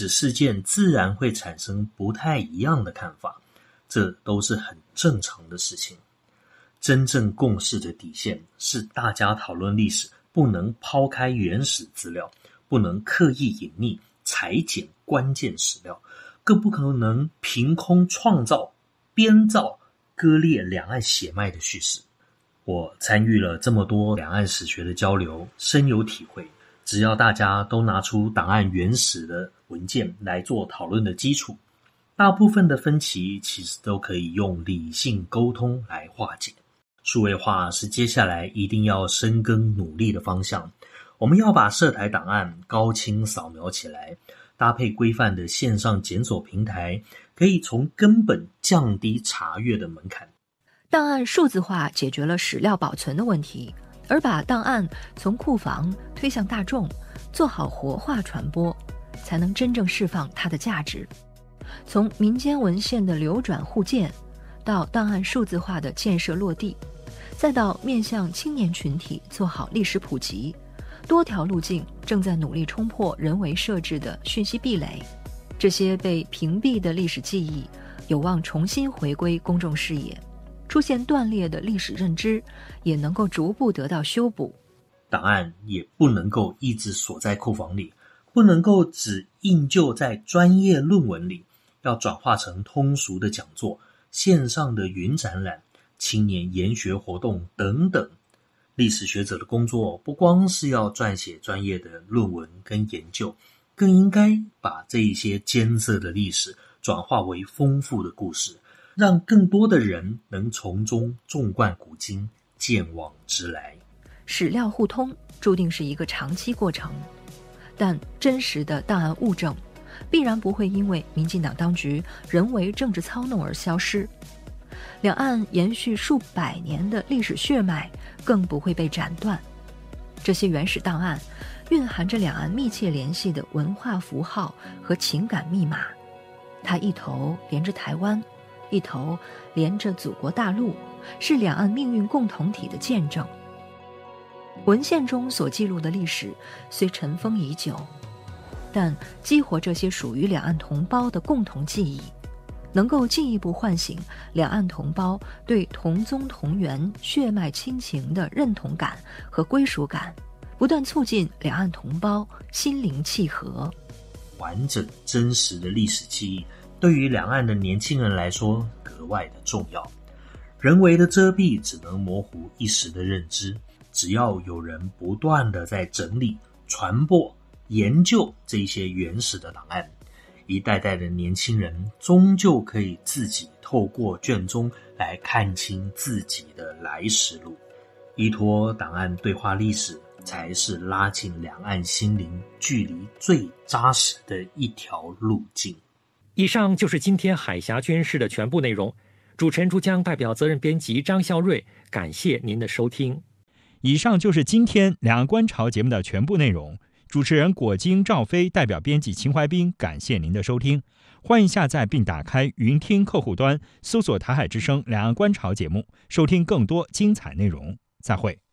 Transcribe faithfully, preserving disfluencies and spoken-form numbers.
史事件自然会产生不太一样的看法，这都是很正常的事情。真正共识的底线是大家讨论历史不能抛开原始资料，不能刻意隐匿裁剪关键史料，更不可能凭空创造编造割裂两岸血脉的叙事。我参与了这么多两岸史学的交流，深有体会，只要大家都拿出档案原始的文件来做讨论的基础，大部分的分歧其实都可以用理性沟通来化解。数位化是接下来一定要深耕努力的方向，我们要把涉台档案高清扫描起来，搭配规范的线上检索平台，可以从根本降低查阅的门槛。 档案数字化解决了史料保存的问题，而把档案从库房推向大众，做好活化传播，才能真正释放它的价值。从民间文献的流转互鉴，到档案数字化的建设落地，再到面向青年群体做好历史普及，多条路径正在努力冲破人为设置的讯息壁垒。这些被屏蔽的历史记忆有望重新回归公众视野，出现断裂的历史认知也能够逐步得到修补。 档案也不能够一直锁在库房里，不能够只印就在专业论文里，要转化成通俗的讲座、线上的云展览、青年研学活动等等。历史学者的工作不光是要撰写专业的论文跟研究，更应该把这一些艰涩的历史转化为丰富的故事，让更多的人能从中纵贯古今，见往知来。 史料互通注定是一个长期过程，但真实的档案物证必然不会因为民进党当局人为政治操弄而消失，两岸延续数百年的历史血脉更不会被斩断。这些原始档案蕴含着两岸密切联系的文化符号和情感密码，它一头连着台湾，一头连着祖国大陆，是两岸命运共同体的见证。文献中所记录的历史虽尘封已久，但激活这些属于两岸同胞的共同记忆，能够进一步唤醒两岸同胞对同宗同源、血脉亲情的认同感和归属感，不断促进两岸同胞心灵契合。 完整真实的历史记忆对于两岸的年轻人来说格外的重要，人为的遮蔽只能模糊一时的认知，只要有人不断的在整理、传播、研究这些原始的档案，一代代的年轻人终究可以自己透过卷宗来看清自己的来时路。依托档案对话历史，才是拉近两岸心灵距离最扎实的一条路径。 以上就是今天海峡军事的全部内容。主持人朱江代表责任编辑张孝瑞，感谢您的收听。 以上就是今天两岸观潮节目的全部内容。主持人果金、赵飞代表编辑秦怀斌，感谢您的收听。欢迎下载并打开云听客户端，搜索台海之声两岸观潮节目，收听更多精彩内容。再会。